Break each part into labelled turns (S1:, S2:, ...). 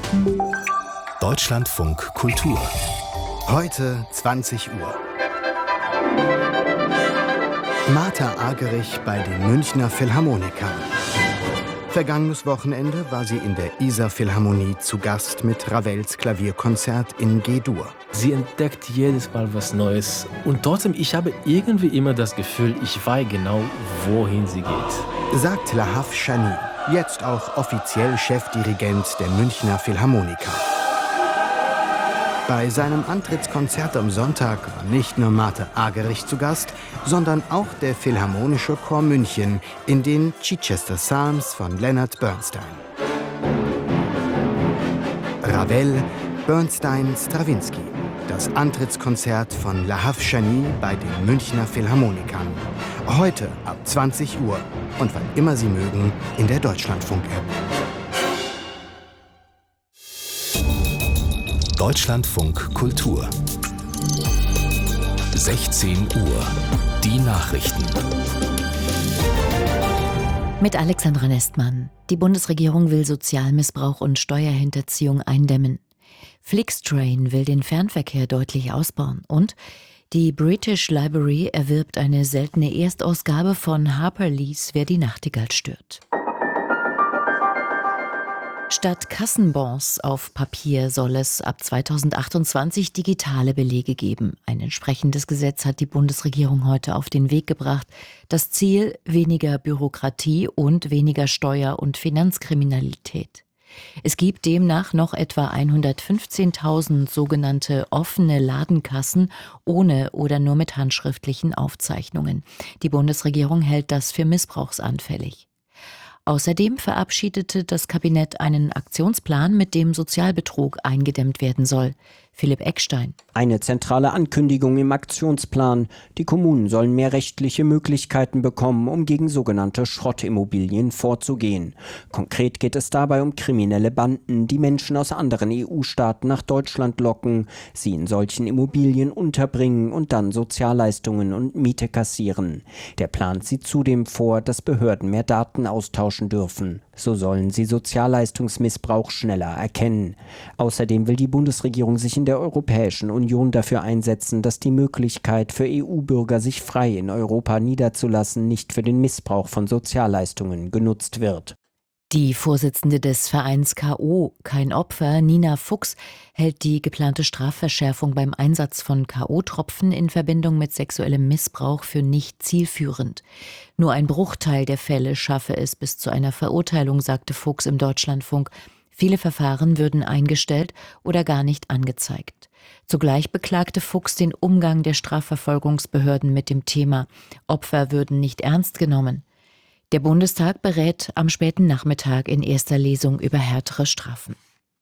S1: Deutschlandfunk Kultur. Heute 20 Uhr. Martha Argerich bei den Münchner Philharmonikern. Vergangenes Wochenende war sie in der Isar Philharmonie zu Gast mit Ravels Klavierkonzert in G-Dur.
S2: Sie entdeckt jedes Mal was Neues. Und trotzdem, ich habe irgendwie immer das Gefühl, ich weiß genau, wohin sie geht.
S1: Sagt Lahav Shani, jetzt auch offiziell Chefdirigent der Münchner Philharmoniker. Bei seinem Antrittskonzert am Sonntag war nicht nur Martha Argerich zu Gast, sondern auch der Philharmonische Chor München in den Chichester Psalms von Leonard Bernstein. Ravel, Bernstein, Strawinsky. Das Antrittskonzert von Lahav Shani bei den Münchner Philharmonikern. Heute ab 20 Uhr und wann immer Sie mögen in der Deutschlandfunk-App. Deutschlandfunk Kultur. 16 Uhr. Die Nachrichten.
S3: Mit Alexandra Nestmann. Die Bundesregierung will Sozialmissbrauch und Steuerhinterziehung eindämmen. Flixtrain will den Fernverkehr deutlich ausbauen. Und die British Library erwirbt eine seltene Erstausgabe von Harper Lee's Wer die Nachtigall stört. Statt Kassenbons auf Papier soll es ab 2028 digitale Belege geben. Ein entsprechendes Gesetz hat die Bundesregierung heute auf den Weg gebracht. Das Ziel: weniger Bürokratie und weniger Steuer- und Finanzkriminalität. Es gibt demnach noch etwa 115.000 sogenannte offene Ladenkassen ohne oder nur mit handschriftlichen Aufzeichnungen. Die Bundesregierung hält das für missbrauchsanfällig. Außerdem verabschiedete das Kabinett einen Aktionsplan, mit dem Sozialbetrug eingedämmt werden soll. Philipp Eckstein.
S4: Eine zentrale Ankündigung im Aktionsplan. Die Kommunen sollen mehr rechtliche Möglichkeiten bekommen, um gegen sogenannte Schrottimmobilien vorzugehen. Konkret geht es dabei um kriminelle Banden, die Menschen aus anderen EU-Staaten nach Deutschland locken, sie in solchen Immobilien unterbringen und dann Sozialleistungen und Miete kassieren. Der Plan sieht zudem vor, dass Behörden mehr Daten austauschen dürfen. So sollen sie Sozialleistungsmissbrauch schneller erkennen. Außerdem will die Bundesregierung sich in der Europäischen Union dafür einsetzen, dass die Möglichkeit für EU-Bürger, sich frei in Europa niederzulassen, nicht für den Missbrauch von Sozialleistungen genutzt wird.
S3: Die Vorsitzende des Vereins K.O. Kein Opfer, Nina Fuchs, hält die geplante Strafverschärfung beim Einsatz von K.O.-Tropfen in Verbindung mit sexuellem Missbrauch für nicht zielführend. Nur ein Bruchteil der Fälle schaffe es bis zu einer Verurteilung, sagte Fuchs im Deutschlandfunk. Viele Verfahren würden eingestellt oder gar nicht angezeigt. Zugleich beklagte Fuchs den Umgang der Strafverfolgungsbehörden mit dem Thema. Opfer würden nicht ernst genommen. Der Bundestag berät am späten Nachmittag in erster Lesung über härtere Strafen.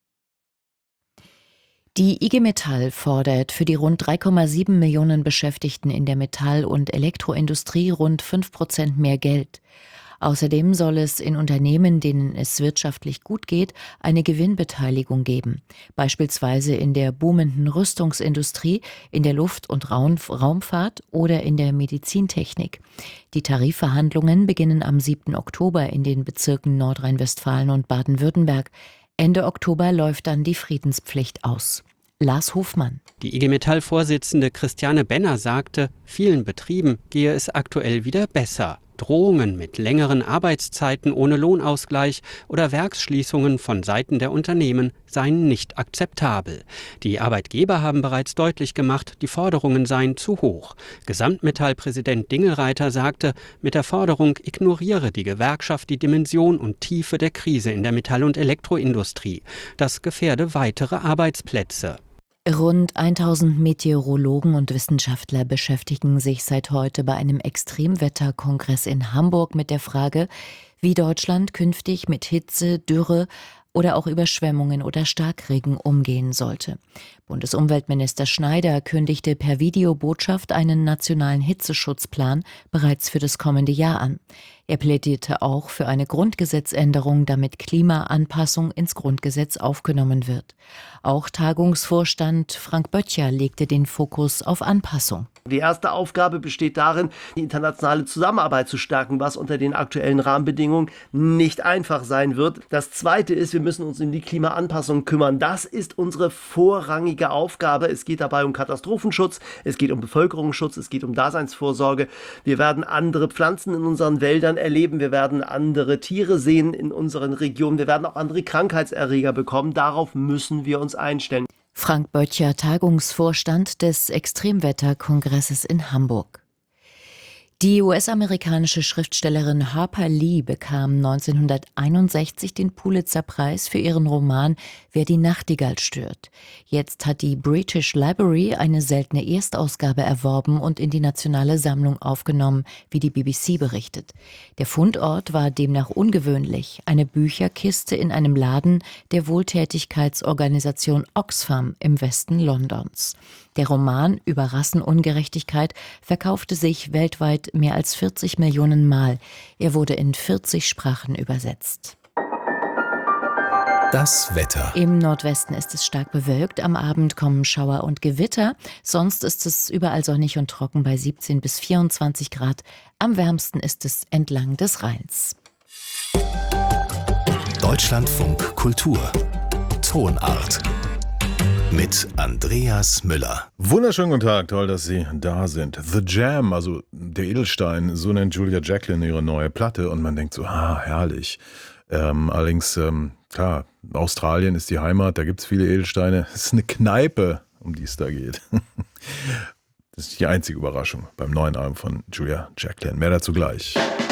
S3: Die IG Metall fordert für die rund 3,7 Millionen Beschäftigten in der Metall- und Elektroindustrie rund 5% mehr Geld. Außerdem soll es in Unternehmen, denen es wirtschaftlich gut geht, eine Gewinnbeteiligung geben. Beispielsweise in der boomenden Rüstungsindustrie, in der Luft- und Raumfahrt oder in der Medizintechnik. Die Tarifverhandlungen beginnen am 7. Oktober in den Bezirken Nordrhein-Westfalen und Baden-Württemberg. Ende Oktober läuft dann die Friedenspflicht aus. Lars Hofmann.
S5: Die IG Metall-Vorsitzende Christiane Benner sagte, vielen Betrieben gehe es aktuell wieder besser. Drohungen mit längeren Arbeitszeiten ohne Lohnausgleich oder Werksschließungen von Seiten der Unternehmen seien nicht akzeptabel. Die Arbeitgeber haben bereits deutlich gemacht, die Forderungen seien zu hoch. Gesamtmetall-Präsident Dingelreiter sagte, mit der Forderung ignoriere die Gewerkschaft die Dimension und Tiefe der Krise in der Metall- und Elektroindustrie. Das gefährde weitere Arbeitsplätze.
S3: Rund 1000 Meteorologen und Wissenschaftler beschäftigen sich seit heute bei einem Extremwetterkongress in Hamburg mit der Frage, wie Deutschland künftig mit Hitze, Dürre oder auch Überschwemmungen oder Starkregen umgehen sollte. Bundesumweltminister Schneider kündigte per Videobotschaft einen nationalen Hitzeschutzplan bereits für das kommende Jahr an. Er plädierte auch für eine Grundgesetzänderung, damit Klimaanpassung ins Grundgesetz aufgenommen wird. Auch Tagungsvorstand Frank Böttcher legte den Fokus auf Anpassung.
S6: Die erste Aufgabe besteht darin, die internationale Zusammenarbeit zu stärken, was unter den aktuellen Rahmenbedingungen nicht einfach sein wird. Das Zweite ist, wir müssen uns um die Klimaanpassung kümmern. Das ist unsere vorrangige Aufgabe. Es geht dabei um Katastrophenschutz, es geht um Bevölkerungsschutz, es geht um Daseinsvorsorge. Wir werden andere Pflanzen in unseren Wäldern erleben, wir werden andere Tiere sehen in unseren Regionen, wir werden auch andere Krankheitserreger bekommen. Darauf müssen wir uns einstellen.
S3: Frank Böttcher, Tagungsvorstand des Extremwetterkongresses in Hamburg. Die US-amerikanische Schriftstellerin Harper Lee bekam 1961 den Pulitzer-Preis für ihren Roman Wer die Nachtigall stört. Jetzt hat die British Library eine seltene Erstausgabe erworben und in die nationale Sammlung aufgenommen, wie die BBC berichtet. Der Fundort war demnach ungewöhnlich, eine Bücherkiste in einem Laden der Wohltätigkeitsorganisation Oxfam im Westen Londons. Der Roman über Rassenungerechtigkeit verkaufte sich weltweit mehr als 40 Millionen Mal. Er wurde in 40 Sprachen übersetzt.
S7: Das Wetter.
S3: Im Nordwesten ist es stark bewölkt, am Abend kommen Schauer und Gewitter. Sonst ist es überall sonnig und trocken bei 17 bis 24 Grad. Am wärmsten ist es entlang des Rheins.
S7: Deutschlandfunk Kultur. Tonart. Mit Andreas Müller.
S8: Wunderschönen guten Tag, toll, dass Sie da sind. The Jam, also der Edelstein, so nennt Julia Jacklin ihre neue Platte und man denkt so, herrlich. Allerdings, klar, Australien ist die Heimat, da gibt es viele Edelsteine. Es ist eine Kneipe, um die es da geht. Das ist die einzige Überraschung beim neuen Album von Julia Jacklin. Mehr dazu gleich.